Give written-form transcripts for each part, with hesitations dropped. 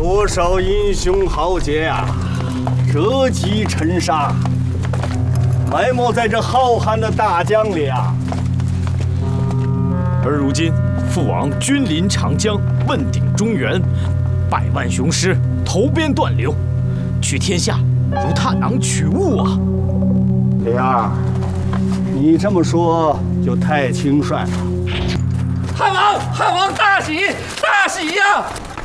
多少英雄豪杰啊，折戟沉沙，埋没在这浩瀚的大江里啊！ 而如今，父王君临长江，问鼎中原，百万雄师投鞭断流，取天下如踏囊取物啊！ 李二，你这么说就太轻率了。 汉王大喜大喜呀！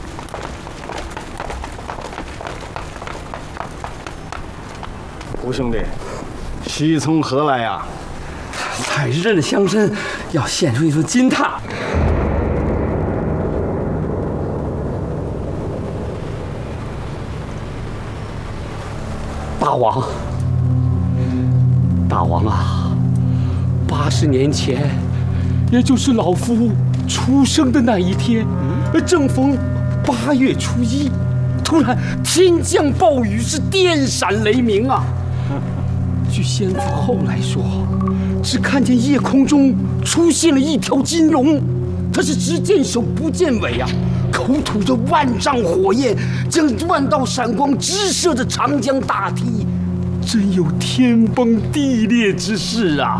胡兄弟，喜从何来呀？ 采日镇的乡绅要献出一座金榻。大王啊，80年前，也就是老夫出生的那一天，正逢8月初1，突然天降暴雨，是电闪雷鸣啊！据先父后来说，只看见夜空中出现了一条金龙，它是只见首不见尾啊，口吐着万丈火焰，将万道闪光直射着长江大堤，真有天崩地裂之势啊！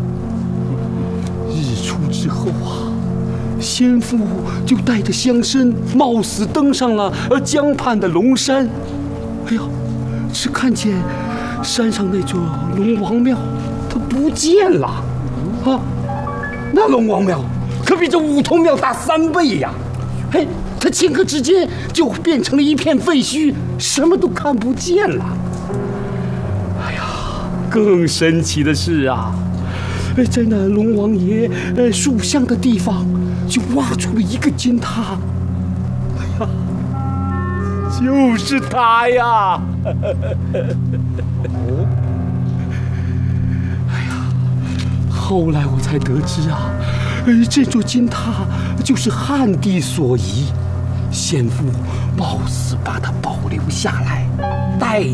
日出之后啊，先父就带着乡绅冒死登上了江畔的龙山。哎呀，只看见山上那座龙王庙，它不见了啊！那龙王庙可比这五头庙大3倍呀！哎，它顷刻之间就变成了一片废墟，什么都看不见了。哎呀，更神奇的是啊，在那龙王爷塑像的地方，就挖出了一个金塔。哎呀，就是他呀！哎呀，后来我才得知啊，这座金塔就是汉帝所遗，先父冒死把它保留下来，代